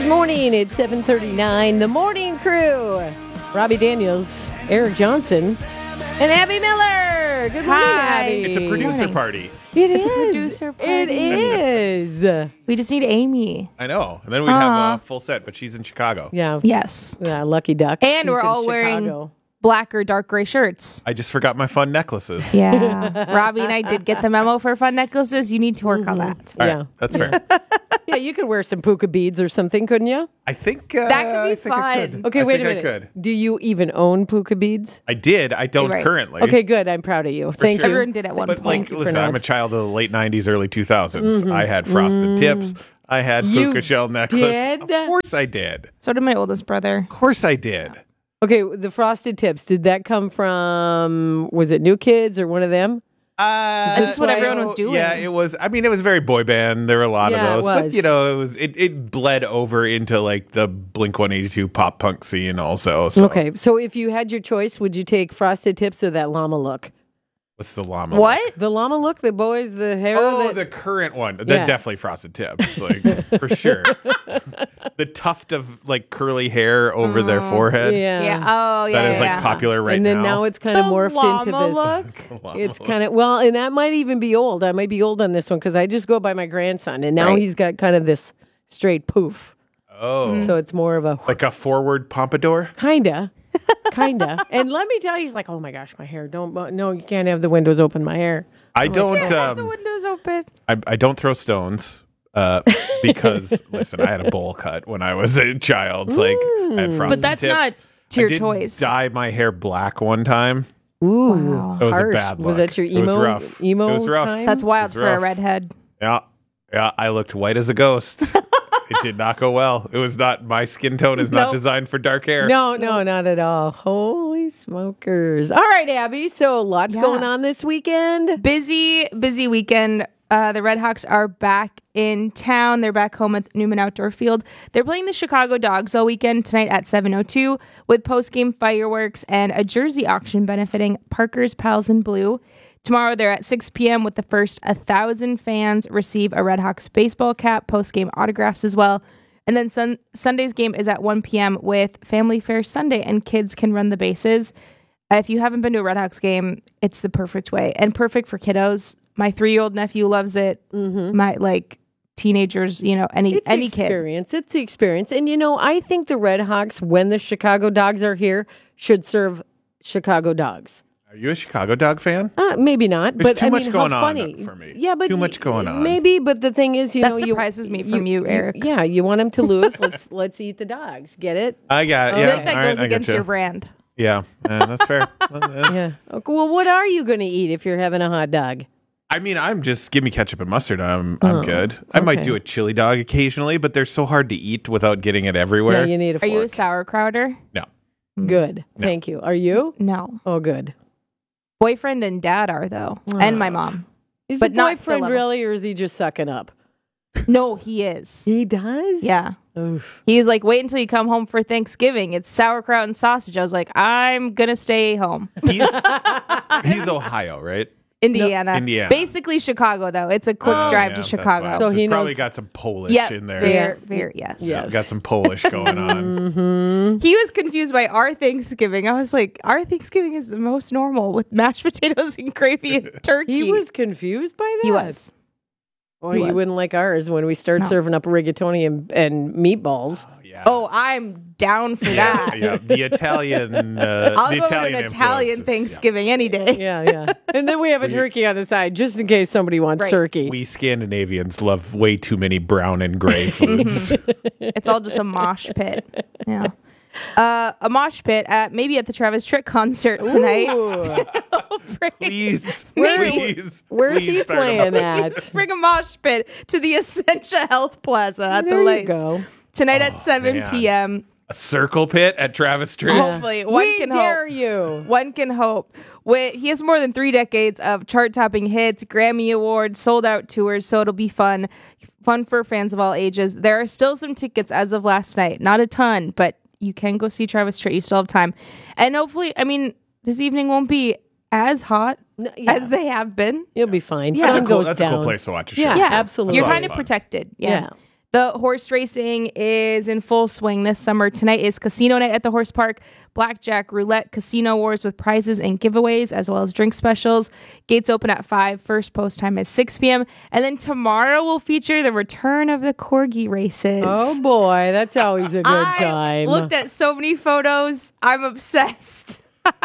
Good morning. It's 7:39. The Morning Crew. Robbie Daniels, Eric Johnson, and Abby Miller. Good morning, Abby. It's a producer party. It's a producer party. It is. We just need Amy. I know. And then we'd have a full set, but she's in Chicago. Yeah. Yes. Lucky duck. And She's we're in all Chicago. wearing black or dark gray shirts. I just forgot my fun necklaces. Yeah. Robbie and I did get the memo for fun necklaces. You need to work on that. All Yeah. right, that's fair. Yeah, you could wear some puka beads or something, couldn't you? I think That could be I think I fun. could. Okay, I wait a think minute. I could. Do you even own puka beads? I did. I don't Right. currently. Okay, good. I'm proud of you. Thank sure. you. Everyone did at one But point. like, you for listen, I'm not. a child of the late 90s, early 2000s. I had frosted tips. I had You puka shell necklace. did? Of course I did. So did my oldest brother. Of course I did. Okay, the frosted tips. Did that come from? Was it New Kids or one of them? This is what everyone was doing. Yeah, it was. I mean, it was very boy band. There were a lot Yeah, of it those, but was. it bled over into like the Blink-182 pop punk scene also. So. Okay, so if you had your choice, would you take frosted tips or that llama look? What's the llama? What? look? The llama look, the boys, the hair. Oh, that, the current one. Yeah. Definitely frosted tips, like for sure. The tuft of like curly hair over their forehead. yeah. Yeah. Oh, yeah. That is like yeah. popular right and then now now. it's kind of The morphed into llama this. look. Llama It's look. kind of well, and that might even be old. I might be old on this one because I just go by my grandson, and now Right. he's got kind of this straight poof. Oh, So it's more of a like a forward pompadour. kinda. And let me tell you, he's like, "Oh my gosh, my hair! No, you can't have the windows open. My hair." I don't. The window's open. I don't throw stones because listen, I had a bowl cut when I was a child. Like, I had frosted But that's tips. not to I your did choice. Dye my hair black one time. Ooh, Wow. It was harsh. a bad look. Was that your It was emo? rough. Emo It was rough. time? That's wild It's for a rough. redhead. Yeah, I looked white as a ghost. It did not go well. It was not. My skin tone is not Nope. designed for dark hair. No, not at all. Holy smokers! All right, Abby. So lots Yeah. going on this weekend. Busy weekend. The Red Hawks are back in town. They're back home at Newman Outdoor Field. They're playing the Chicago Dogs all weekend tonight at 7:02 with post-game fireworks and a jersey auction benefiting Parker's Pals in Blue. Tomorrow they're at 6 p.m. with the first 1,000 fans receive a Red Hawks baseball cap, post-game autographs as well. And then Sunday's game is at 1 p.m. with Family Fair Sunday, and kids can run the bases. If you haven't been to a Red Hawks game, it's the perfect way and perfect for kiddos. My 3-year-old nephew loves it. My teenagers, any It's the kid. experience. It's the experience. And I think the Red Hawks, when the Chicago Dogs are here, should serve Chicago Dogs. Are you a Chicago Dog fan? Maybe not. There's but too I much mean, going how on funny. for me. Yeah, but Too much going on. Maybe, but the thing is, That surprises me from you, Eric. Yeah, you want them to lose. let's eat the dogs. Get it? I got it. I Yeah, feel like that all right, goes I against getcha. your brand. Yeah, that's fair. Yeah. Okay, well, what are you going to eat if you're having a hot dog? I mean, I'm just give me ketchup and mustard. I'm good. I might okay. do a chili dog occasionally, but they're so hard to eat without getting it everywhere. Yeah, you need a Are fork. you a sauerkrauter? No. Good. Thank you. Are you? No. Oh, good. Boyfriend and dad are, though. And my mom. Is But the not to the boyfriend level. really, or is he just sucking up? No, he is. He does? Yeah. Oof. He's like, wait until you come home for Thanksgiving. It's sauerkraut and sausage. I was like, I'm going to stay home. He's Ohio, right? Indiana. Indiana. Basically Chicago, though. It's a quick drive yeah, to that's Chicago. wild. So So he he probably knows- got some Polish Yeah, in there. very, yes. Yes. Got some Polish going on. He was confused by our Thanksgiving. I was like, our Thanksgiving is the most normal with mashed potatoes and gravy and turkey. He was confused by that? He was. Well, He you was. wouldn't like ours when we start No. serving up rigatoni and meatballs. Yeah. Oh, I'm down for that. Yeah, the Italian. I'll the go Italian to an Italian influences, Thanksgiving any day. Yeah. And then we have a turkey on the side just in case somebody wants Right. turkey. We Scandinavians love way too many brown and gray foods. It's all just a mosh pit. Yeah. A mosh pit maybe at the Travis Tritt concert tonight. Ooh. Please, Where- please. Where's please he start a- playing at? Bring a mosh pit to the Essentia Health Plaza at There the you Lights. go. Tonight at 7 man. p.m. A circle pit at Travis Tritt. Hopefully, one We can dare hope. you. One can hope. He has more than 3 decades of chart-topping hits, Grammy Awards, sold-out tours, so it'll be fun. Fun for fans of all ages. There are still some tickets as of last night. Not a ton, but you can go see Travis Tritt. You still have time. And hopefully, this evening won't be as hot as they have been. You'll be fine. Yeah. Sun goes That's down. a cool place to watch a show. Yeah, absolutely. You're That's kind of fun. protected. Yeah. The horse racing is in full swing this summer. Tonight is casino night at the horse park. Blackjack, roulette, casino wars with prizes and giveaways, as well as drink specials. Gates open at 5. First post time is 6 p.m. And then tomorrow will feature the return of the corgi races. Oh boy, that's always a good time. I looked at so many photos. I'm obsessed.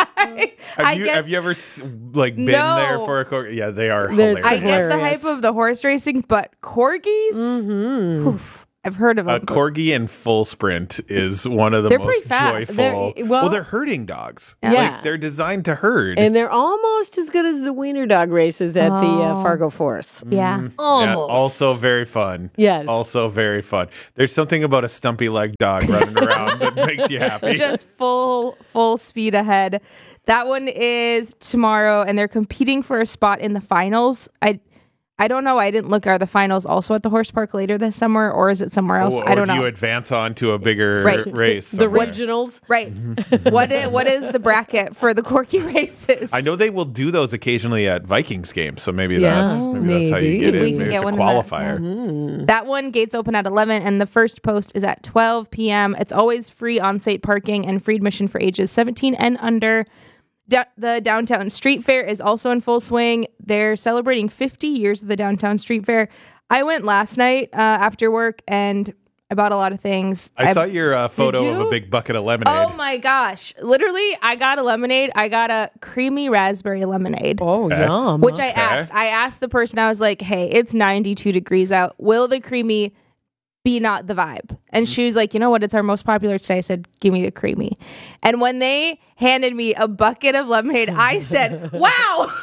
Have you ever been there for a corgi? Yeah, they are hilarious. I get the hype of the horse racing, but corgis? Oof, I've heard of them. A corgi in full sprint is one of the most joyful. They're herding dogs. Yeah. Like, they're designed to herd. And they're almost as good as the wiener dog races at the Fargo Force. Yeah. Yeah, also very fun. Yes. Also very fun. There's something about a stumpy leg dog running around that makes you happy. Just full speed ahead. That one is tomorrow, and they're competing for a spot in the finals. I don't know. I didn't look. Are the finals also at the horse park later this summer, or is it somewhere else? I don't know. Do you advance on to a bigger race? The regionals? Right. What is the bracket for the corgi races? I know they will do those occasionally at Vikings games, so maybe that's how you get We in. can Maybe get it's a one qualifier. That one gates open at 11, and the first post is at 12 p.m. It's always free on-site parking and free admission for ages 17 and under. The Downtown Street Fair is also in full swing. They're celebrating 50 years of the Downtown Street Fair. I went last night after work, and I bought a lot of things. I saw your photo of a big bucket of lemonade. Oh my gosh. Literally, I got a lemonade. I got a creamy raspberry lemonade. Oh, yum. Which I asked the person, I was like, hey, it's 92 degrees out. Will the creamy be not the vibe? And she was like, you know what? It's our most popular today. I said, give me the creamy. And when they handed me a bucket of lemonade, I said, wow.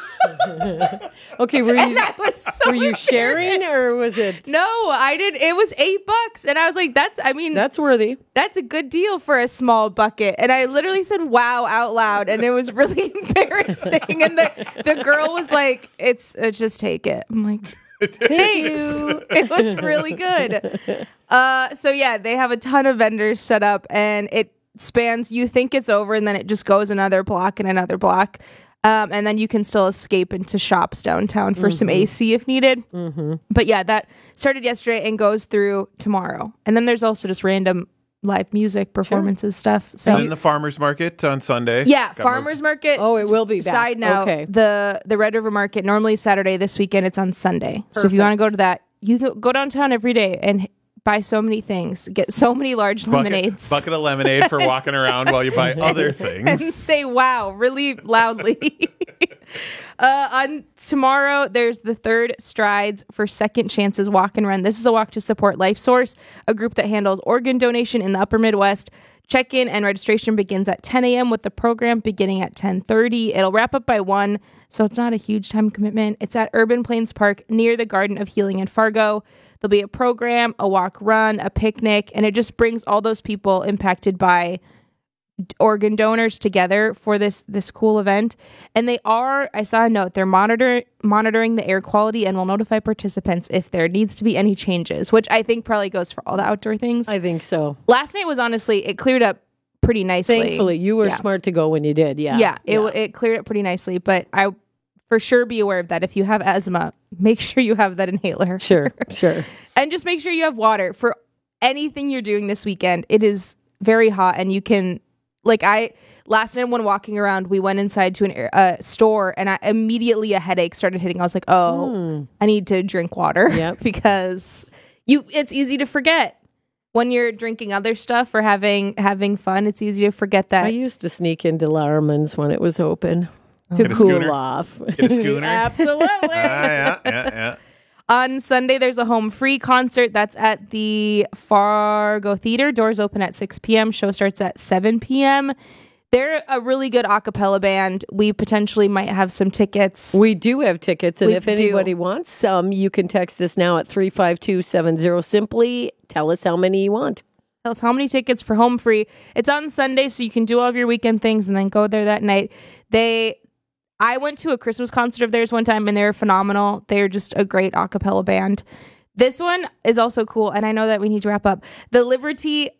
Okay, were Were you sharing, or was it? No, I did. It was $8. And I was like, that's worthy. That's a good deal for a small bucket. And I literally said wow out loud, and it was really embarrassing. And the girl was like, it's just take it. I'm like, thanks. It was really good. So yeah, they have a ton of vendors set up, and it spans, you think it's over, and then it just goes another block and another block. And then you can still escape into shops downtown for some AC if needed. But yeah, that started yesterday and goes through tomorrow. And then there's also just random live music performances stuff. So and then the farmers market on Sunday. Yeah, farmers market. Oh, it will be back. Side note, Okay. the Red River Market normally is Saturday. This weekend it's on Sunday. So if you want to go to that, you can go downtown every day and buy so many things, get so many large lemonades. Bucket of lemonade for walking around while you buy other And things. say wow really loudly. On tomorrow, there's the third Strides for Second Chances Walk and Run. This is a walk to support LifeSource, a group that handles organ donation in the upper Midwest. Check-in and registration begins at 10 a.m. with the program beginning at 10:30. It'll wrap up by 1, so it's not a huge time commitment. It's at Urban Plains Park near the Garden of Healing in Fargo. There'll be a program, a walk run, a picnic, and it just brings all those people impacted by organ donors together for this cool event. And I saw a note, they're monitoring the air quality and will notify participants if there needs to be any changes, which I think probably goes for all the outdoor things. I think so. Last night was honestly, it cleared up pretty nicely. Thankfully, you were smart to go when you did. Yeah. It cleared up pretty nicely, but I for sure be aware of that. If you have asthma, make sure you have that inhaler. Sure. And just make sure you have water for anything you're doing this weekend. It is very hot, and you can, last night when walking around, we went inside to a store, and immediately a headache started hitting. I was like, I need to drink water. Yep. Because it's easy to forget when you're drinking other stuff or having fun. It's easy to forget that. I used to sneak into Larman's when it was open to Get a cool schooner? off. Get a schooner? Absolutely. Yeah. On Sunday, there's a home free concert. That's at the Fargo Theater. Doors open at 6 p.m. Show starts at 7 p.m. They're a really good a cappella band. We potentially might have some tickets. We do have tickets, and We if do. anybody wants some, you can text us now at 35270. Simply tell us how many you want. Tell us how many tickets for home free. It's on Sunday, so you can do all of your weekend things and then go there that night. I went to a Christmas concert of theirs one time, and they're phenomenal. They're just a great a cappella band. This one is also cool, and I know that we need to wrap up. The Liberty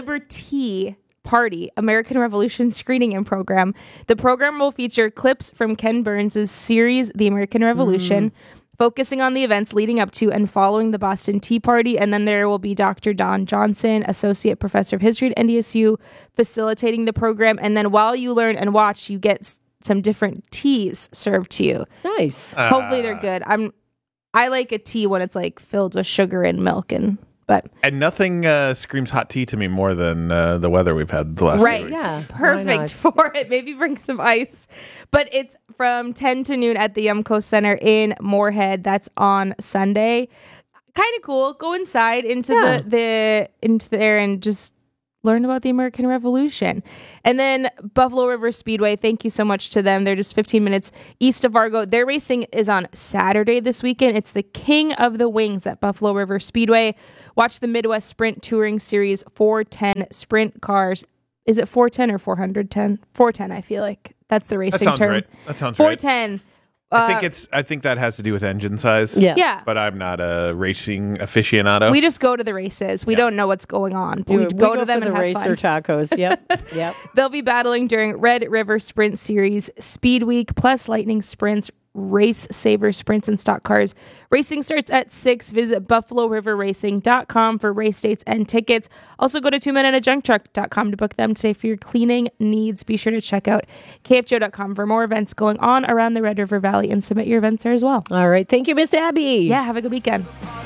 Party American Revolution screening and program. The program will feature clips from Ken Burns' series, The American Revolution. focusing on the events leading up to and following the Boston Tea Party. And then there will be Dr. Don Johnson, Associate Professor of History at NDSU, facilitating the program. And then while you learn and watch, you get some different teas served to you. Nice. Hopefully they're good. I like a tea when it's like filled with sugar and milk but nothing screams hot tea to me more than the weather we've had the last few weeks. Yeah. perfect for it. Maybe bring some ice. But it's from 10 to noon at the Yumco Center in Moorhead. That's on Sunday. Kind of cool. Go inside into into there and just learn about the American Revolution. And then Buffalo River Speedway, thank you so much to them. They're just 15 minutes east of Fargo. Their racing is on Saturday this weekend. It's the King of the Wings at Buffalo River Speedway. Watch the Midwest Sprint Touring Series 410 sprint cars. Is it 410 or 410? 410, I feel like. That's the racing term. Right. That sounds 410. right. I think that has to do with engine size. Yeah. But I'm not a racing aficionado. We just go to the races. We don't know what's going on. But we go to them for and the have racer fun. tacos. Yep. They'll be battling during Red River Sprint Series, Speed Week, plus Lightning Sprints, Race Saver Sprints, and Stock Cars. Racing starts at 6. Visit BuffaloRiverRacing.com for race dates and tickets. Also go to twomenandajunktruck.com to book them today for your cleaning needs. Be sure to check out KFGO.com for more events going on around the Red River Valley and submit your events there as well. All right. Thank you, Miss Abby. Yeah, have a good weekend.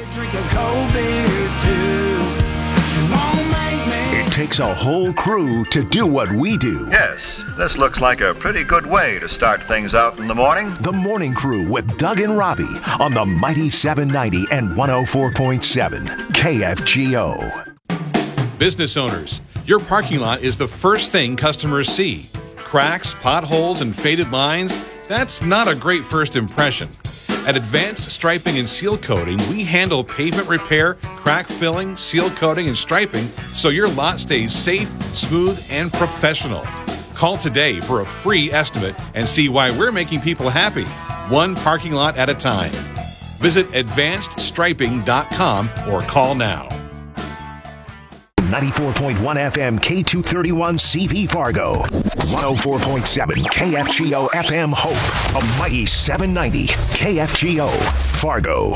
It takes a whole crew to do what we do. Yes, this looks like a pretty good way to start things out in the morning. The Morning Crew with Doug and Robbie on the Mighty 790 and 104.7 KFGO. Business owners, your parking lot is the first thing customers see. Cracks, potholes, and faded lines, that's not a great first impression. At Advanced Striping and Seal Coating, we handle pavement repair, crack filling, seal coating, and striping so your lot stays safe, smooth, and professional. Call today for a free estimate and see why we're making people happy, one parking lot at a time. Visit advancedstriping.com or call now. 94.1 FM K231 CV Fargo. 104.7 KFGO FM Hope. A Mighty 790 KFGO Fargo.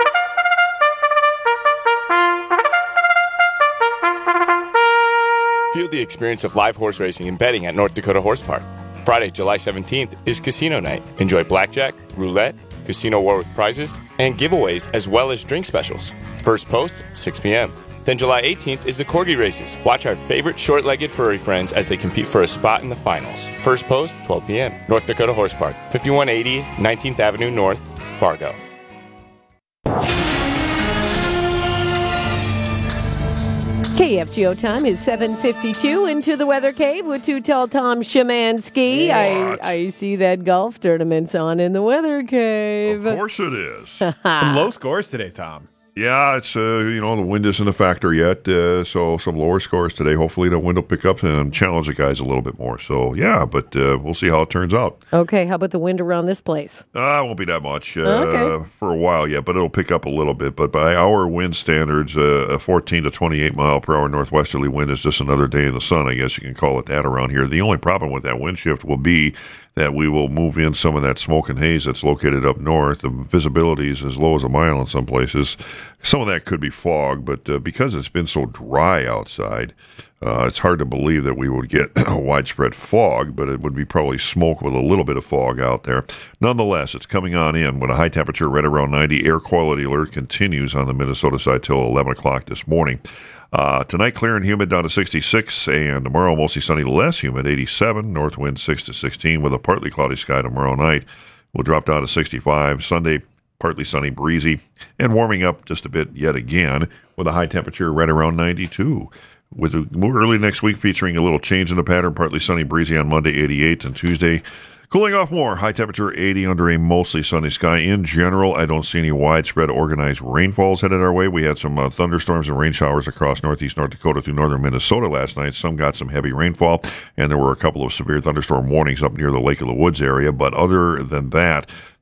Feel the experience of live horse racing and betting at North Dakota Horse Park. Friday, July 17th is casino night. Enjoy blackjack, roulette, casino war with prizes, and giveaways as well as drink specials. First post, 6 p.m. Then July 18th is the Corgi races. Watch our favorite short-legged furry friends as they compete for a spot in the finals. First post, 12 p.m. North Dakota Horse Park, 5180 19th Avenue North, Fargo. KFGO time is 7:52. Into the Weather Cave with Too Tall Tom Szymanski. I see that golf tournament's on in the Weather Cave. Of course it is. Some low scores today, Tom. Yeah, it's, the wind isn't a factor yet, so some lower scores today. Hopefully the wind will pick up and challenge the guys a little bit more. So, yeah, but we'll see how it turns out. Okay, how about the wind around this place? It won't be that much for a while yet, but it'll pick up a little bit. But by our wind standards, a 14 to 28 mile per hour northwesterly wind is just another day in the sun, I guess you can call it that around here. The only problem with that wind shift will be that we will move in some of that smoke and haze that's located up north. The visibility is as low as a mile in some places. Some of that could be fog, but because it's been so dry outside, it's hard to believe that we would get a widespread fog, but it would be probably smoke with a little bit of fog out there. Nonetheless, it's coming on in with a high temperature right around 90. Air quality alert continues on the Minnesota side till 11 o'clock this morning. Tonight, clear and humid down to 66, and tomorrow, mostly sunny, less humid, 87. North wind 6 to 16 with a partly cloudy sky tomorrow night. We'll drop down to 65. Sunday, partly sunny, breezy, and warming up just a bit yet again with a high temperature right around 92. With early next week featuring a little change in the pattern, partly sunny, breezy on Monday, 88, and Tuesday, cooling off more, high temperature 80 under a mostly sunny sky. In general, I don't see any widespread organized rainfalls headed our way. We had some thunderstorms and rain showers across northeast North Dakota through northern Minnesota last night. Some got some heavy rainfall, and there were a couple of severe thunderstorm warnings up near the Lake of the Woods area. But other than that,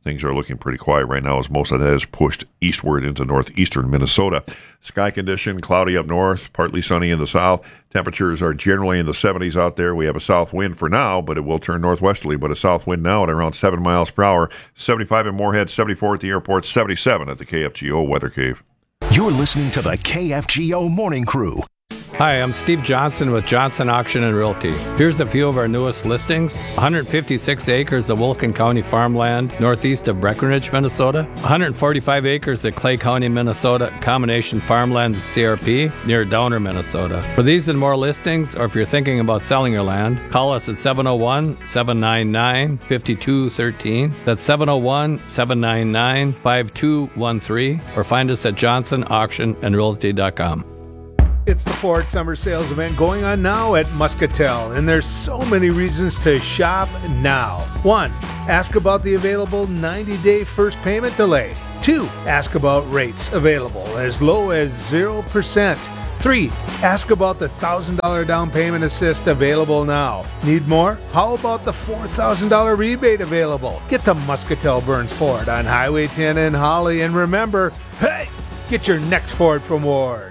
things are looking pretty quiet right now as most of that is pushed eastward into northeastern Minnesota. Sky condition, cloudy up north, partly sunny in the south. Temperatures are generally in the 70s out there. We have a south wind for now, but it will turn northwesterly, but a south wind now at around 7 miles per hour. 75 in Moorhead, 74 at the airport, 77 at the KFGO Weather Cave. You're listening to the KFGO Morning Crew. Hi, I'm Steve Johnson with Johnson Auction and Realty. Here's a few of our newest listings. 156 acres of Wilkin County farmland northeast of Breckenridge, Minnesota. 145 acres of Clay County, Minnesota, combination farmland CRP near Downer, Minnesota. For these and more listings, or if you're thinking about selling your land, call us at 701-799-5213. That's 701-799-5213, or find us at johnsonauctionandrealty.com. It's the Ford Summer Sales event going on now at Muscatel, and there's so many reasons to shop now. 1. Ask about the available 90-day first payment delay. 2. Ask about rates available as low as 0%. 3. Ask about the $1,000 down payment assist available now. Need more? How about the $4,000 rebate available? Get to Muscatel Burns Ford on Highway 10 in Holly, and remember, hey, get your next Ford from Ward.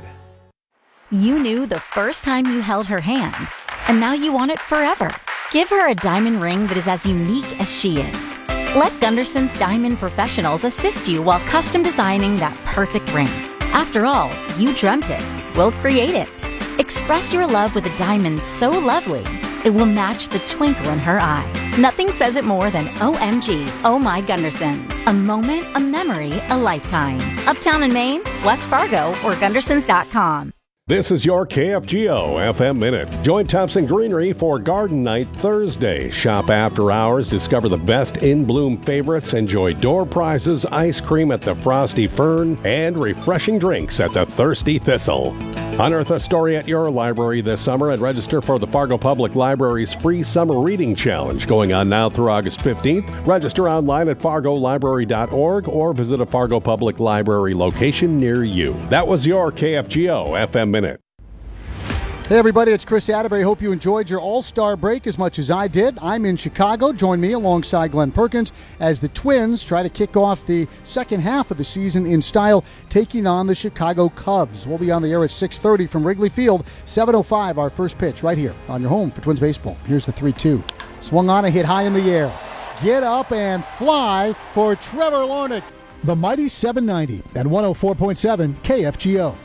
You knew the first time you held her hand, and now you want it forever. Give her a diamond ring that is as unique as she is. Let Gunderson's Diamond Professionals assist you while custom designing that perfect ring. After all, you dreamt it. We'll create it. Express your love with a diamond so lovely, it will match the twinkle in her eye. Nothing says it more than OMG, Oh My Gundersons. A moment, a memory, a lifetime. Uptown in Maine, West Fargo, or Gundersons.com. This is your KFGO FM Minute. Join Thompson Greenery for Garden Night Thursday. Shop after hours, discover the best in-bloom favorites, enjoy door prizes, ice cream at the Frosty Fern, and refreshing drinks at the Thirsty Thistle. Unearth a story at your library this summer and register for the Fargo Public Library's free summer reading challenge going on now through August 15th. Register online at fargolibrary.org or visit a Fargo Public Library location near you. That was your KFGO FM Minute. Hey everybody, it's Chris Atterbury. Hope you enjoyed your All-Star break as much as I did. I'm in Chicago. Join me alongside Glenn Perkins as the Twins try to kick off the second half of the season in style, taking on the Chicago Cubs. We'll be on the air at 6:30 from Wrigley Field. 7:05, our first pitch right here on your home for Twins baseball. Here's the 3-2. Swung on, a hit high in the air. Get up and fly for Trevor Larnach. The mighty 790 and 104.7 KFGO.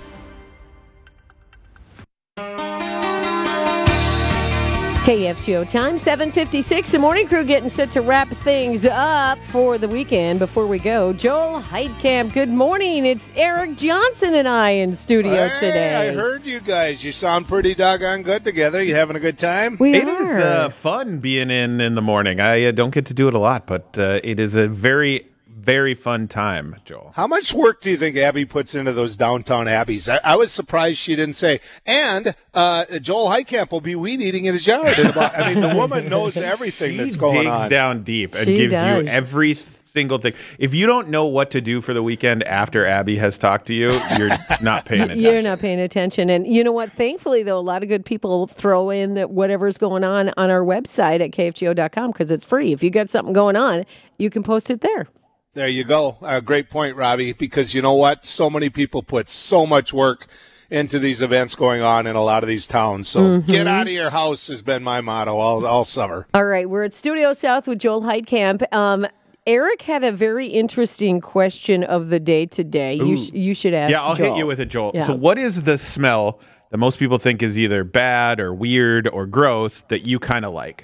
KFGO time, 7:56. The morning crew getting set to wrap things up for the weekend. Before we go, Joel Heitkamp, good morning. It's Eric Johnson and I in studio today. I heard you guys. You sound pretty doggone good together. You having a good time? It is fun being in the morning. I don't get to do it a lot, but it is a very fun time, Joel. How much work do you think Abby puts into those downtown Abbies? I was surprised she didn't say, and Joel Heitkamp will be weed eating in his yard. I mean, the woman knows everything that's going on. She digs down deep and gives you every single thing. If you don't know what to do for the weekend after Abby has talked to you, you're not paying attention. You're not paying attention. And you know what? Thankfully, though, a lot of good people throw in whatever's going on our website at KFGO.com because it's free. If you got something going on, you can post it there. There you go. Great point, Robbie, because you know what? So many people put so much work into these events going on in a lot of these towns. So get out of your house has been my motto all summer. All right. We're at Studio South with Joel Heitkamp. Eric had a very interesting question of the day today. You should ask Yeah, I'll Joel. hit you with it, Joel. Yeah. So what is the smell that most people think is either bad or weird or gross that you kind of like?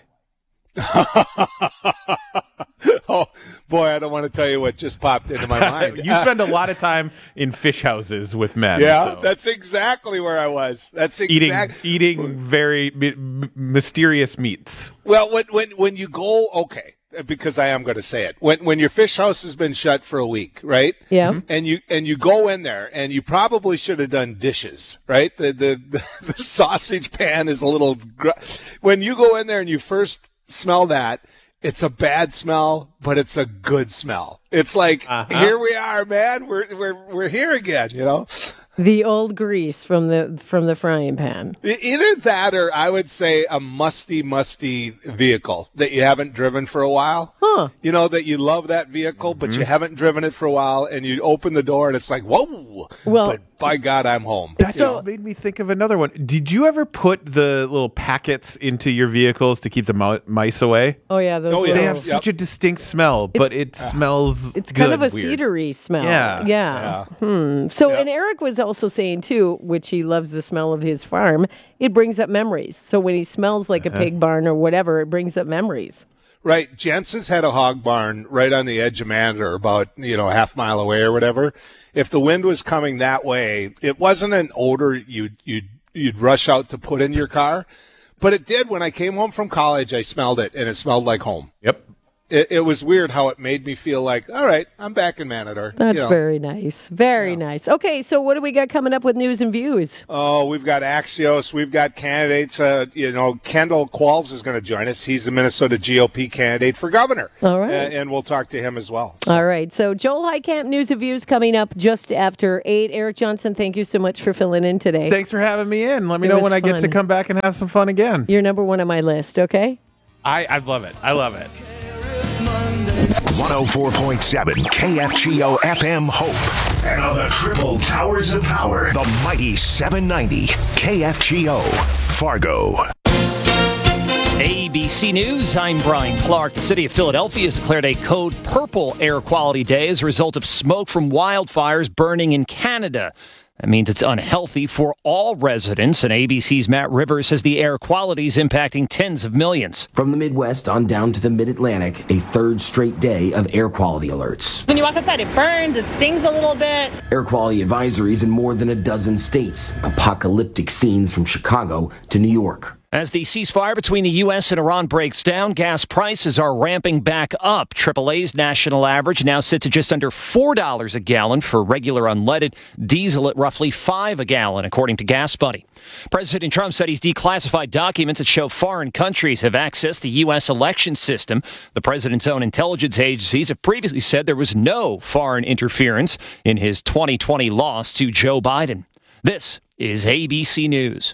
Oh, boy, I don't want to tell you what just popped into my mind. You spend a lot of time in fish houses with men. Yeah, so. That's exactly where I was. That's eating very mysterious meats. Well, when you go, okay, because I am going to say it. When your fish house has been shut for a week, right? Yeah. And you go in there, and you probably should have done dishes, right? The sausage pan is a little. When you go in there and you first smell that, it's a bad smell, but it's a good smell. It's like, here we are, man. We're here again, you know? The old grease from the frying pan. Either that or I would say a musty vehicle that you haven't driven for a while. Huh. You know, that you love that vehicle, but you haven't driven it for a while, and you open the door and it's like, whoa. Well, but by God, I'm home. That just made me think of another one. Did you ever put the little packets into your vehicles to keep the mice away? Oh, yeah. They have such a distinct smell, but it smells It's good, kind of a weird. cedary smell. Yeah. Yeah. So, and Eric was also saying, too, which he loves the smell of his farm, it brings up memories. So when he smells like a pig barn or whatever, it brings up memories. Right. Jensen's had a hog barn right on the edge of Manor, about, a half mile away or whatever. If the wind was coming that way, it wasn't an odor you'd rush out to put in your car. But it did. When I came home from college, I smelled it, and it smelled like home. Yep. It was weird how it made me feel like, all right, I'm back in Manador. That's very nice. Very nice. Okay, so what do we got coming up with news and views? Oh, we've got Axios. We've got candidates. Kendall Qualls is going to join us. He's the Minnesota GOP candidate for governor. All right. And we'll talk to him as well. All right. So Joel Heitkamp, news and views coming up just after 8. Eric Johnson, thank you so much for filling in today. Thanks for having me in. Let me know when I get to come back and have some fun again. You're number one on my list, okay? I love it. I love it. 104.7 KFGO FM Hope. And on the triple towers of power, the mighty 790 KFGO Fargo. ABC News, I'm Brian Clark. The city of Philadelphia has declared a code purple air quality day as a result of smoke from wildfires burning in Canada. That means it's unhealthy for all residents, and ABC's Matt Rivers says the air quality is impacting tens of millions. From the Midwest on down to the Mid-Atlantic, a third straight day of air quality alerts. When you walk outside, it burns, it stings a little bit. Air quality advisories in more than a dozen states. Apocalyptic scenes from Chicago to New York. As the ceasefire between the U.S. and Iran breaks down, gas prices are ramping back up. AAA's national average now sits at just under $4 a gallon for regular unleaded, diesel at roughly $5 a gallon, according to Gas Buddy. President Trump said he's declassified documents that show foreign countries have accessed the U.S. election system. The president's own intelligence agencies have previously said there was no foreign interference in his 2020 loss to Joe Biden. This is ABC News.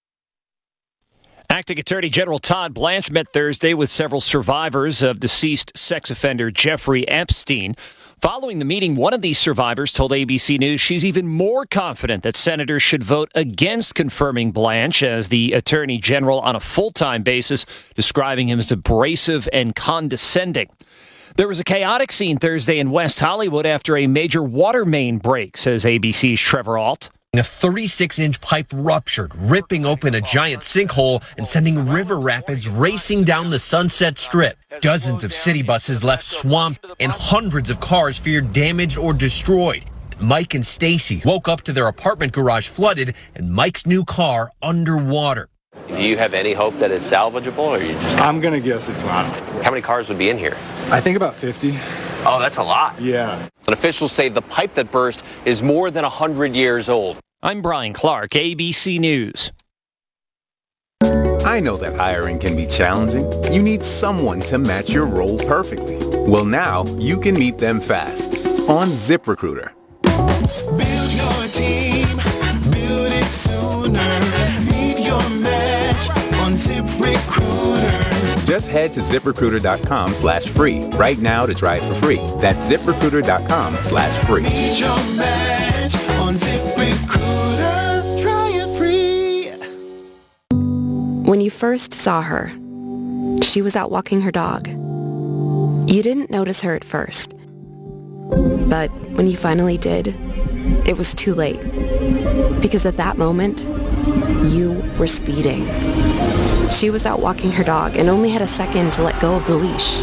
Acting Attorney General Todd Blanche met Thursday with several survivors of deceased sex offender Jeffrey Epstein. Following the meeting, one of these survivors told ABC News she's even more confident that senators should vote against confirming Blanche as the Attorney General on a full-time basis, describing him as abrasive and condescending. There was a chaotic scene Thursday in West Hollywood after a major water main break, says ABC's Trevor Ault. A 36-inch pipe ruptured, ripping open a giant sinkhole and sending river rapids racing down the Sunset Strip. Dozens of city buses left swamped and hundreds of cars feared damaged or destroyed. Mike and Stacy woke up to their apartment garage flooded and Mike's new car underwater. Do you have any hope that it's salvageable, or you just... I'm going to guess it's not. How many cars would be in here? I think about 50. Oh, that's a lot. Yeah. And officials say the pipe that burst is more than 100 years old. I'm Brian Clark, ABC News. I know that hiring can be challenging. You need someone to match your role perfectly. Well, now you can meet them fast on ZipRecruiter. Build your team, build it sooner. Meet your match on ZipRecruiter. Just head to ZipRecruiter.com/free right now to try it for free. That's ZipRecruiter.com/free. Meet your match on ZipRecruiter. Try it free. When you first saw her, she was out walking her dog. You didn't notice her at first. But when you finally did, it was too late. Because at that moment, you were speeding. She was out walking her dog and only had a second to let go of the leash.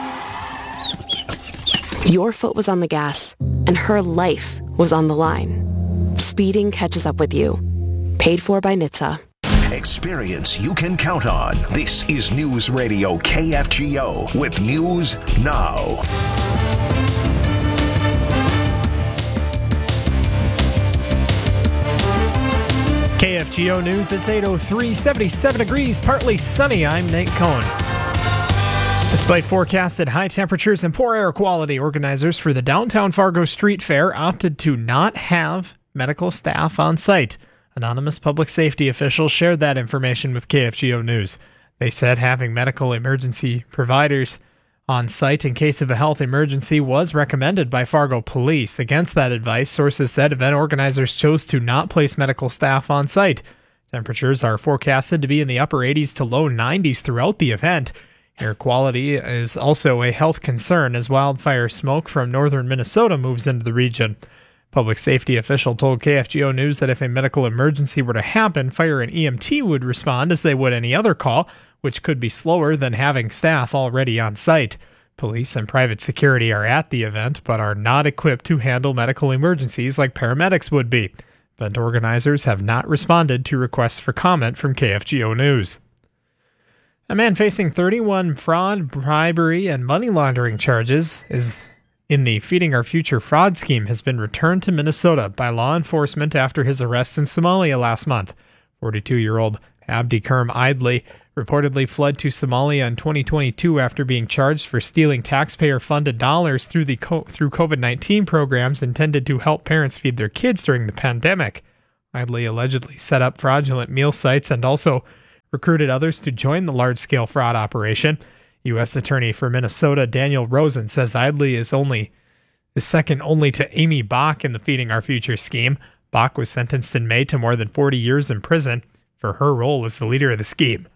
Your foot was on the gas, and her life was on the line. Speeding catches up with you. Paid for by NHTSA. Experience you can count on. This is News Radio KFGO with News Now. KFGO News, it's 8:03, 77 degrees, partly sunny. I'm Nate Cohn. Despite forecasted high temperatures and poor air quality, organizers for the Downtown Fargo Street Fair opted to not have medical staff on site. Anonymous public safety officials shared that information with KFGO News. They said having medical emergency providers on site in case of a health emergency was recommended by Fargo Police. Against that advice, sources said event organizers chose to not place medical staff on site. Temperatures are forecasted to be in the upper 80s to low 90s throughout the event. Air quality is also a health concern as wildfire smoke from northern Minnesota moves into the region. Public safety official told KFGO News that if a medical emergency were to happen, fire and EMT would respond as they would any other call, which could be slower than having staff already on site. Police and private security are at the event, but are not equipped to handle medical emergencies like paramedics would be. Event organizers have not responded to requests for comment from KFGO News. A man facing 31 fraud, bribery, and money laundering charges in the Feeding Our Future fraud scheme has been returned to Minnesota by law enforcement after his arrest in Somalia last month. 42-year-old Abdi Kerm Idley reportedly fled to Somalia in 2022 after being charged for stealing taxpayer-funded dollars through COVID-19 programs intended to help parents feed their kids during the pandemic. Idley allegedly set up fraudulent meal sites and also recruited others to join the large-scale fraud operation. U.S. Attorney for Minnesota Daniel Rosen says Idley is second only to Amy Bach in the Feeding Our Future scheme. Bach was sentenced in May to more than 40 years in prison for her role as the leader of the scheme.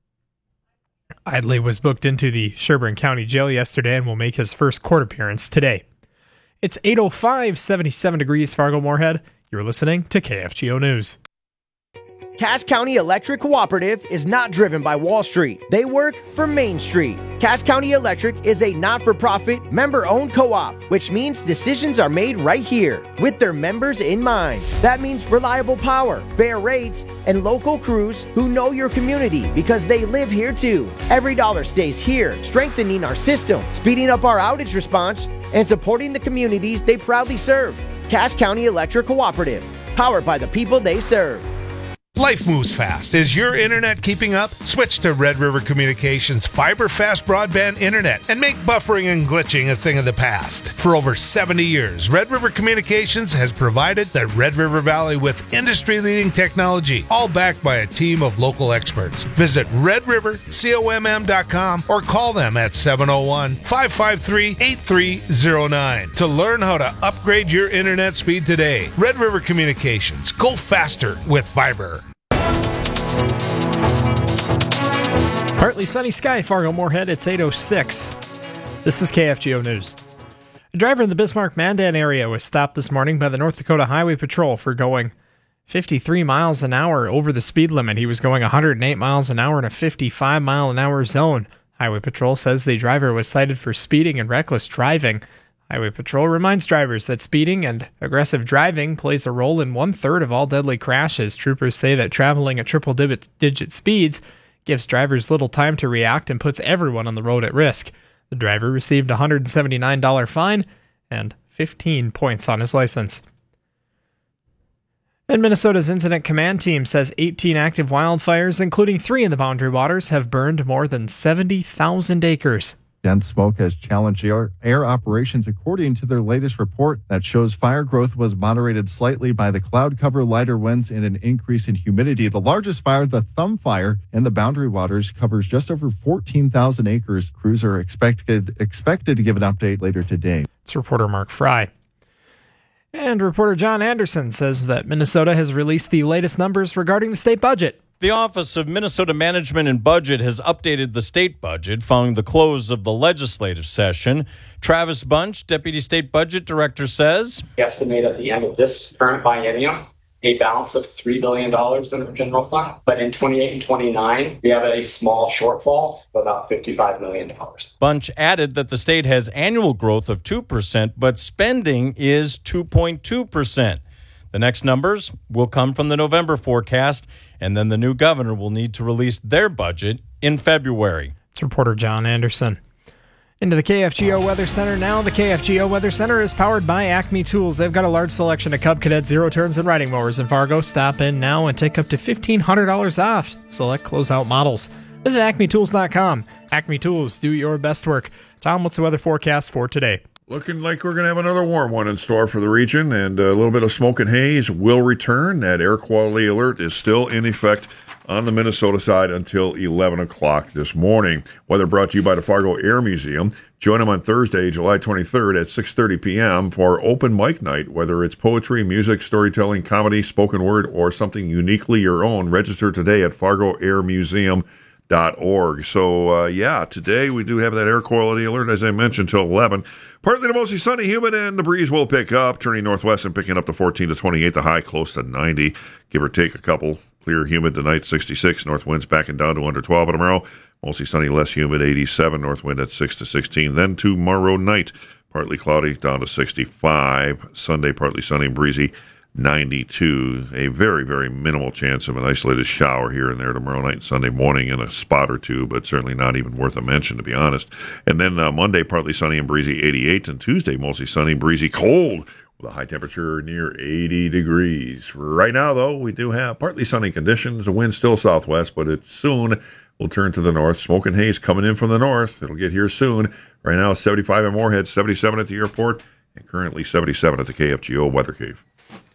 Idley was booked into the Sherburne County Jail yesterday and will make his first court appearance today. It's 8:05, 77 degrees Fargo-Moorhead. You're listening to KFGO News. Cass County Electric Cooperative is not driven by Wall Street. They work for Main Street. Cass County Electric is a not-for-profit, member-owned co-op, which means decisions are made right here with their members in mind. That means reliable power, fair rates, and local crews who know your community because they live here too. Every dollar stays here, strengthening our system, speeding up our outage response, and supporting the communities they proudly serve. Cass County Electric Cooperative, powered by the people they serve. Life moves fast. Is your internet keeping up? Switch to Red River Communications fiber fast broadband internet and make buffering and glitching a thing of the past. For over 70 years, Red River Communications has provided the Red River Valley with industry-leading technology, all backed by a team of local experts. Visit redrivercomm.com or call them at 701-553-8309 to learn how to upgrade your internet speed today. Red River Communications. Go faster with fiber. Partly sunny sky, Fargo-Moorhead. It's 8:06. This is KFGO News. A driver in the Bismarck-Mandan area was stopped this morning by the North Dakota Highway Patrol for going 53 miles an hour over the speed limit. He was going 108 miles an hour in a 55-mile-an-hour zone. Highway Patrol says the driver was cited for speeding and reckless driving. Highway Patrol reminds drivers that speeding and aggressive driving plays a role in 1/3 of all deadly crashes. Troopers say that traveling at triple-digit speeds gives drivers little time to react and puts everyone on the road at risk. The driver received a $179 fine and 15 points on his license. And Minnesota's Incident Command Team says 18 active wildfires, including 3 in the Boundary Waters, have burned more than 70,000 acres. Dense smoke has challenged air operations according to their latest report that shows fire growth was moderated slightly by the cloud cover, lighter winds, and an increase in humidity. The largest fire, the Thumb Fire in the Boundary Waters, covers just over 14,000 acres. Crews are expected to give an update later today. It's reporter Mark Fry. And reporter John Anderson says that Minnesota has released the latest numbers regarding the state budget. The Office of Minnesota Management and Budget has updated the state budget following the close of the legislative session. Travis Bunch, Deputy State Budget Director, says, We estimate at the end of this current biennium a balance of $3 billion in our general fund. But in 28 and 29, we have a small shortfall of about $55 million. Bunch added that the state has annual growth of 2%, but spending is 2.2%. The next numbers will come from the November forecast, and then the new governor will need to release their budget in February. It's reporter John Anderson. Into the KFGO Weather Center now. The KFGO Weather Center is powered by Acme Tools. They've got a large selection of Cub Cadet zero-turns and riding mowers in Fargo. Stop in now and take up to $1,500 off select closeout models. Visit acmetools.com. Acme Tools, do your best work. Tom, what's the weather forecast for today? Looking like we're going to have another warm one in store for the region, and a little bit of smoke and haze will return. That air quality alert is still in effect on the Minnesota side until 11 o'clock this morning. Weather brought to you by the Fargo Air Museum. Join them on Thursday, July 23rd at 6:30 p.m. for open mic night. Whether it's poetry, music, storytelling, comedy, spoken word, or something uniquely your own, register today at FargoAirMuseum.org. So, today we do have that air quality alert, as I mentioned, till 11. Partly to mostly sunny, humid, and the breeze will pick up, turning northwest and picking up to 14 to 28, the high close to 90, give or take a couple. Clear, humid tonight, 66. North winds backing down to under 12 tomorrow. Mostly sunny, less humid, 87. North wind at 6 to 16. Then tomorrow night, partly cloudy, down to 65. Sunday, partly sunny, breezy, 92. A very, very minimal chance of an isolated shower here and there tomorrow night and Sunday morning in a spot or two, but certainly not even worth a mention, to be honest. And then Monday, partly sunny and breezy, 88. And Tuesday, mostly sunny, breezy, cold, with a high temperature near 80 degrees. Right now, though, we do have partly sunny conditions. The wind still southwest, but it soon will turn to the north. Smoke and haze coming in from the north. It'll get here soon. Right now, 75 at Moorhead, 77 at the airport, and currently 77 at the KFGO Weather Cave.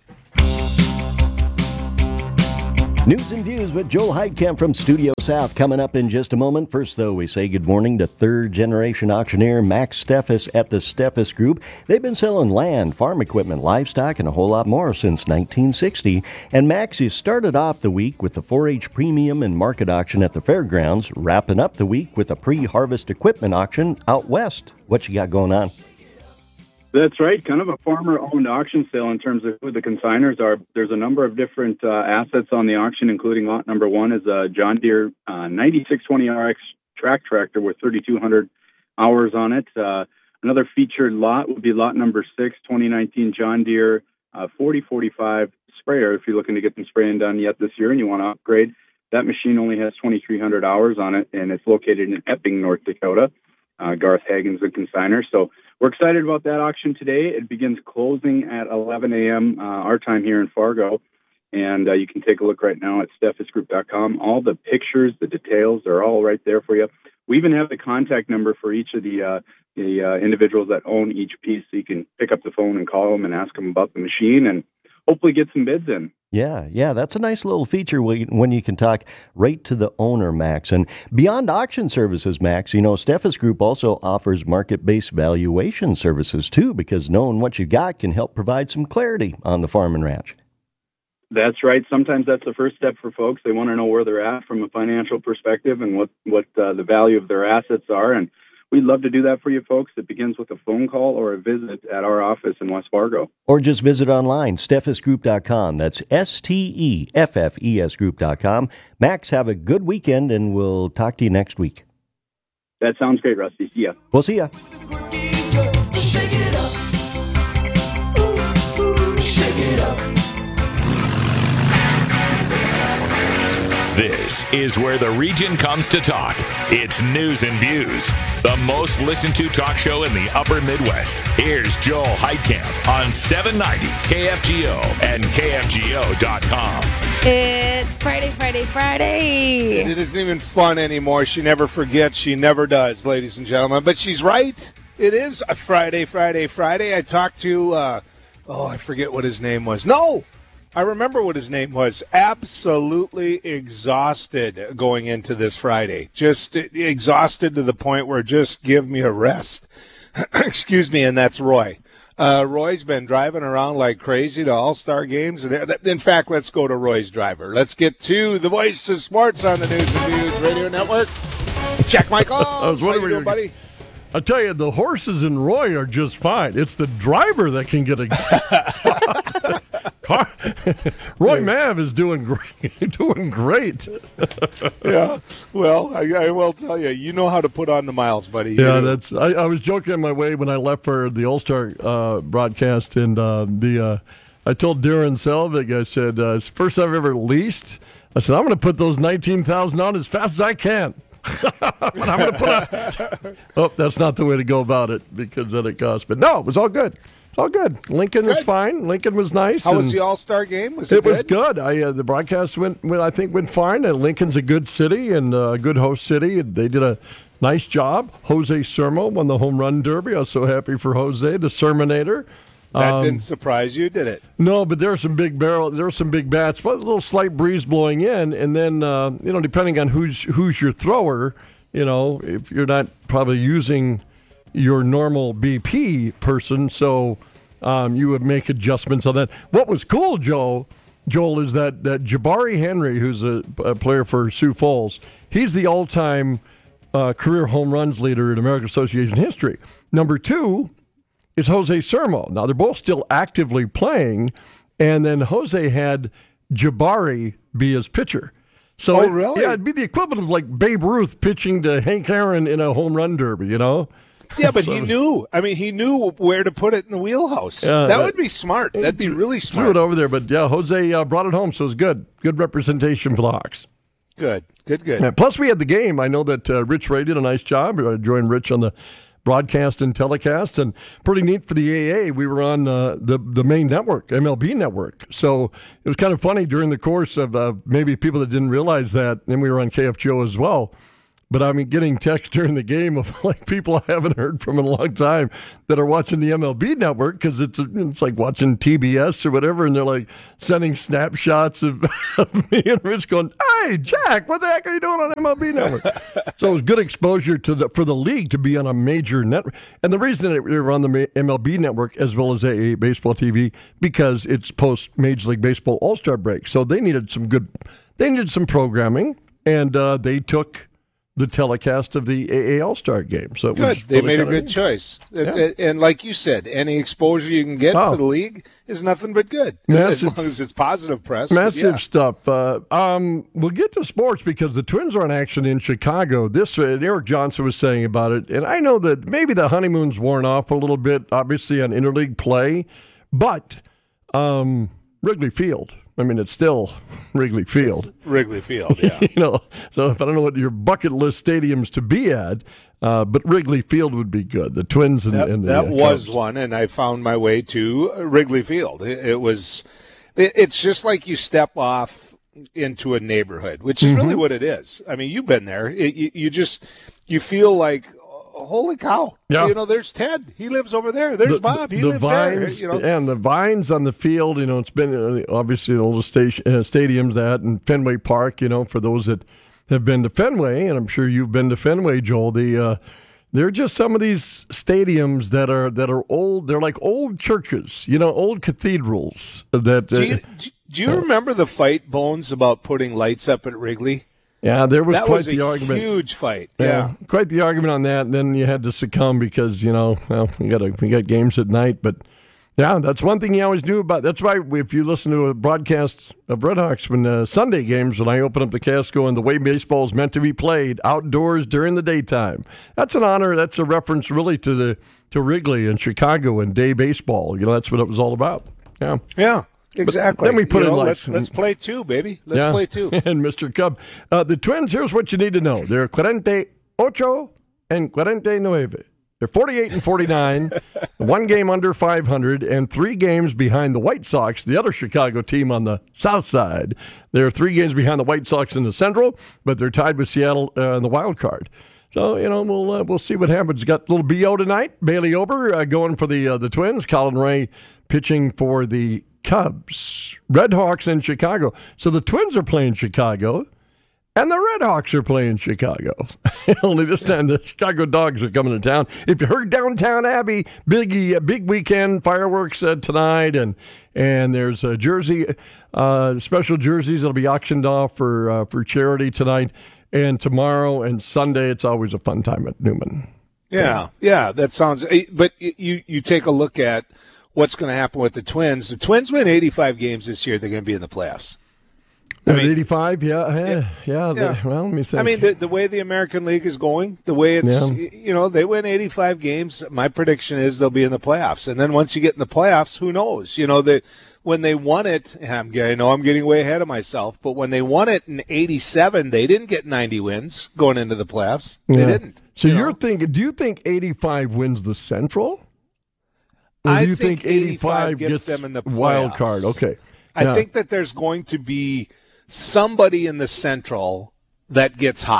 News and Views with Joel Heidkamp from Studio South coming up in just a moment. First, though, we say good morning to third-generation auctioneer Max Steffes at the Steffes Group. They've been selling land, farm equipment, livestock, and a whole lot more since 1960. And Max, you started off the week with the 4-H Premium and Market Auction at the fairgrounds, wrapping up the week with a pre-harvest equipment auction out west. What you got going on? That's right. Kind of a farmer-owned auction sale in terms of who the consigners are. There's a number of different assets on the auction, including lot number one is a John Deere 9620RX track tractor with 3,200 hours on it. Another featured lot would be lot number 6, 2019 John Deere 4045 sprayer. If you're looking to get some spraying done yet this year and you want to upgrade, that machine only has 2,300 hours on it, and it's located in Epping, North Dakota. Garth Hagen's the consigner. So we're excited about that auction today. It begins closing at 11 a.m. Our time here in Fargo. And you can take a look right now at steffesgroup.com. All the pictures, the details are all right there for you. We even have the contact number for each of the individuals that own each piece. So you can pick up the phone and call them and ask them about the machine and hopefully get some bids in. Yeah, that's a nice little feature when you can talk right to the owner, Max. And beyond auction services, Max, Steffes Group also offers market-based valuation services, too, because knowing what you got can help provide some clarity on the farm and ranch. That's right. Sometimes that's the first step for folks. They want to know where they're at from a financial perspective and what the value of their assets are. And we'd love to do that for you folks. It begins with a phone call or a visit at our office in West Fargo. Or just visit online, steffesgroup.com. That's STEFFES group.com. Max, have a good weekend, and we'll talk to you next week. That sounds great, Rusty. See ya. We'll see ya. Shake it up. Shake it up. This is where the region comes to talk. It's News and Views, the most listened to talk show in the upper Midwest. Here's Joel Heidkamp on 790 KFGO and KFGO.com. It's Friday. And it isn't even fun anymore. She never forgets. She never does, ladies and gentlemen. But she's right. It is a Friday. I talked to, I forget what his name was. No! I remember what his name was. Absolutely exhausted going into this Friday. Just exhausted to the point where just give me a rest. Excuse me, and that's Roy. Roy's been driving around like crazy to all-star games. In fact, let's go to Roy's driver. Let's get to the voice of sports on the News and Views Radio Network. Check my calls. I was wondering, how you doing, buddy? I tell you, the horses in Roy are just fine. It's the driver that can get exhausted. Roy Mav is doing great. Yeah, well, I will tell you, you know how to put on the miles, buddy. Yeah, that's. I was joking on my way when I left for the All-Star broadcast, and I told Darren Selvig, I said, it's the first time I've ever leased. I said, I'm going to put those 19,000 on as fast as I can. But I'm going to put oh, that's not the way to go about it because then it costs. But no, it was all good. It's all good. Lincoln was fine. Lincoln was nice. How was the All-Star game? Was it good? Was good. The broadcast went fine. And Lincoln's a good city and a good host city. They did a Nice job. Jose Sermo won the home run derby. I was so happy for Jose, the Sermonator. That didn't surprise you, did it? No, but there were some big bats, but a little slight breeze blowing in, and then depending on who's your thrower, if you're not probably using your normal BP person, so you would make adjustments on that. What was cool, Joel, is that Jabari Henry, who's a player for Sioux Falls, he's the all-time career home runs leader in American Association history. Number 2 is Jose Sermo. Now, they're both still actively playing, and then Jose had Jabari be his pitcher. So really? It'd be the equivalent of like Babe Ruth pitching to Hank Aaron in a home run derby, Yeah, but he knew. I mean, he knew where to put it in the wheelhouse. That would be smart. That'd be really smart. Threw it over there, but yeah, Jose brought it home, so it was good. Good representation for the Hawks. Good. Yeah, plus, we had the game. I know that Rich Ray did a nice job. I joined Rich on the broadcast and telecast, and pretty neat for the AA. We were on the main network, MLB network. So it was kind of funny during the course of maybe people that didn't realize that, and we were on KFGO as well. But I mean, getting texts during the game of like people I haven't heard from in a long time that are watching the MLB network because it's like watching TBS or whatever, and they're like sending snapshots of me and Rich going, "Hey, Jack, what the heck are you doing on MLB network?" So it was good exposure for the league to be on a major network, and the reason that we were on the MLB network as well as AA Baseball TV because it's post Major League Baseball All-Star break, so they needed some programming, and they took the telecast of the AA All-Star game. So good. They made a good choice. Yeah. And like you said, any exposure you can get for the league is nothing but good. Massive, as long as it's positive press. Massive stuff. We'll get to sports because the Twins are in action in Chicago. Eric Johnson was saying about it, and I know that maybe the honeymoon's worn off a little bit, obviously, on interleague play, but Wrigley Field. I mean, it's still Wrigley Field. It's Wrigley Field, yeah. So if I don't know what your bucket list stadiums to be at, but Wrigley Field would be good. The Twins and the that was Cubs. one, and I found my way to Wrigley Field. It's just like you step off into a neighborhood, which is really what it is. I mean, you've been there. You feel like, holy cow! Yeah. There's Ted. He lives over there. There's Bob. He lives vines, there. And the vines on the field. It's been obviously the oldest stadiums that, and Fenway Park. For those that have been to Fenway, and I'm sure you've been to Fenway, Joel. They're just some of these stadiums that are old. They're like old churches. Old cathedrals. That do you remember the fight, Bones, about putting lights up at Wrigley? Yeah, there was quite the argument. Huge fight. Yeah, quite the argument on that. And then you had to succumb because we got games at night. But yeah, that's one thing you always knew about. That's why if you listen to a broadcast of Red Hawks when Sunday games, when I open up the Casco and the way baseball is meant to be played outdoors during the daytime, that's an honor. That's a reference really to Wrigley and Chicago and day baseball. That's what it was all about. Yeah. Yeah. Exactly. But then we put in lights. Let's play two, baby. Let's play two. And Mr. Cub. The Twins, here's what you need to know. They're 48 and 49. They're 48 and 49, one game under 500, and 3 games behind the White Sox, the other Chicago team on the south side. They're 3 games behind the White Sox in the Central, but they're tied with Seattle in the wild card. So, we'll see what happens. Got a little BO tonight. Bailey Ober going for the Twins. Colin Ray pitching for the Cubs. Red Hawks in Chicago. So the Twins are playing Chicago, and the Red Hawks are playing Chicago. Only this time the Chicago Dogs are coming to town. If you heard Downtown Abbey, big weekend, fireworks tonight, and there's a jersey, special jerseys that'll be auctioned off for charity tonight. And tomorrow and Sunday, it's always a fun time at Newman. Yeah, that sounds. But you take a look at what's going to happen with the Twins. The Twins win 85 games this year. They're going to be in the playoffs. 85, yeah. Well, let me think. I mean, the way the American League is going, the way it's, they win 85 games. My prediction is they'll be in the playoffs. And then once you get in the playoffs, who knows? When they won it, I know I'm getting way ahead of myself, but when they won it in 87, they didn't get 90 wins going into the playoffs. They didn't. So you're thinking, do you think 85 wins the Central? Or do you think 85 gets them in the playoffs. Wild card? Okay. I think that there's going to be somebody in the Central that gets hot.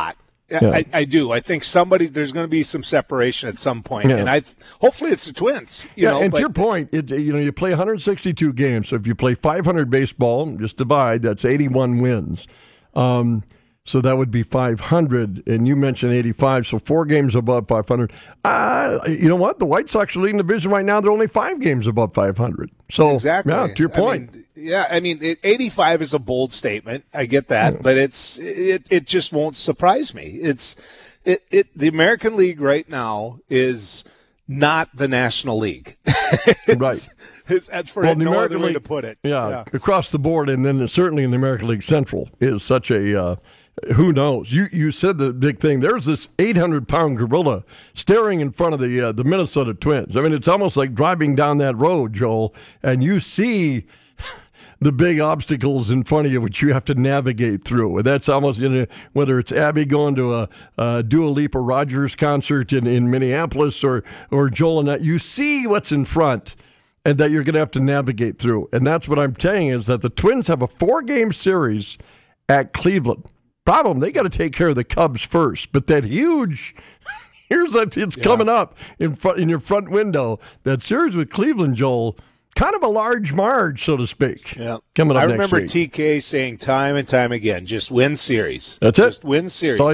Yeah. I do. I think there's going to be some separation at some point, Yeah. and hopefully it's the Twins. And to your point, you play 162 games. So if you play 500 baseball, just divide. That's 81 wins. So that would be 500, and you mentioned 85, so 4 games above 500. You know what? The White Sox are leading the division right now. They're only 5 games above 500. So, exactly. Yeah, to your point. 85 is a bold statement. I get that, but it just won't surprise me. The American League right now is not the National League. Right. It's no other way to put it. Yeah, across the board, and then certainly in the American League Central is such a who knows? You said the big thing. There's this 800-pound gorilla staring in front of the Minnesota Twins. I mean, it's almost like driving down that road, Joel, and you see the big obstacles in front of you which you have to navigate through. And that's almost, whether it's Abby going to a Dua Lipa Rogers concert in Minneapolis or Joel and that, you see what's in front and that you're going to have to navigate through. And that's what I'm saying is that the Twins have a 4-game series at Cleveland. Problem, they got to take care of the Cubs first. But that huge, it's coming up in your front window. That series with Cleveland, Joel, kind of a large marge, so to speak. Yeah, coming up I next remember week. TK saying time and time again, just win series. That's it. Just win series.